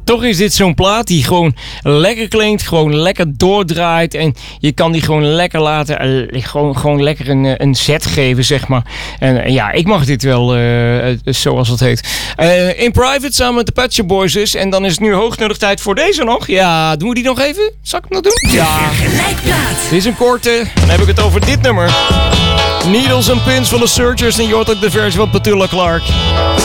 Toch is dit zo'n plaat die gewoon lekker klinkt, gewoon lekker doordraait. En je kan die gewoon lekker laten, gewoon lekker een set geven, zeg maar. En ja, ik mag dit wel, zoals het heet. In Private samen met de Pet Shop Boys dus. En dan is het nu hoognodig tijd voor deze nog. Ja, doen we die nog even? Zal ik hem nog doen? Ja. Dit is een korte. Dan heb ik het over dit nummer. Needles and Pins van de Searchers. En je hoort ook de versie van Petula Clark.